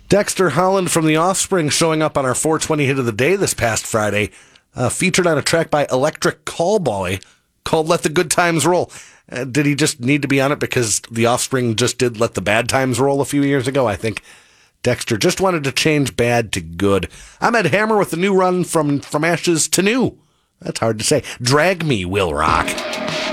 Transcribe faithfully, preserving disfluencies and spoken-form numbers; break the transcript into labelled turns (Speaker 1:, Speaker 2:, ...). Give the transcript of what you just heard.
Speaker 1: Dexter Holland from The Offspring showing up on our four twenty hit of the day this past Friday, uh, featured on a track by Electric Callboy called Let the Good Times Roll. Uh, did he just need to be on it because The Offspring just did Let the Bad Times Roll a few years ago? I think Dexter just wanted to change bad to good. I'm Ed Hammer with the new run from, from Ashes to New. That's hard to say. Drag Me Will Rock.